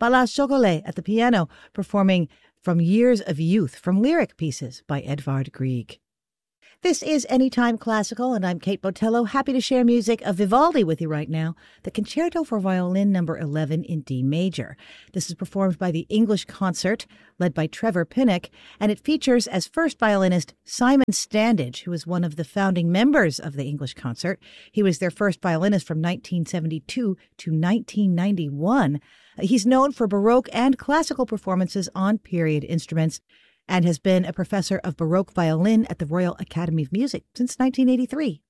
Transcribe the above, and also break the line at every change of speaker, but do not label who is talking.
Bala Chocolat at the piano, performing From Years of Youth from lyric pieces by Edvard Grieg. This is Anytime Classical, and I'm Kate Botello, happy to share music of Vivaldi with you right now, the Concerto for Violin number 11 in D major. This is performed by the English Concert, led by Trevor Pinnock, and it features as first violinist Simon Standage, who is one of the founding members of the English Concert. He was their first violinist from 1972 to 1991. He's known for Baroque and classical performances on period instruments, and has been a professor of Baroque violin at the Royal Academy of Music since 1983.